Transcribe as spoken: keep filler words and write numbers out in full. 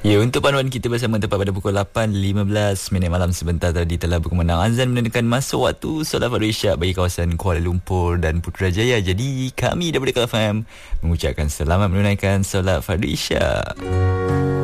Ya, untuk panduan kita bersama tepat pada pukul lapan lima belas minit malam sebentar tadi telah berkumandang azan menandakan masuk waktu solat fardu isyak bagi kawasan Kuala Lumpur dan Putrajaya. Jadi kami daripada K F M mengucapkan selamat menunaikan solat fardu isyak.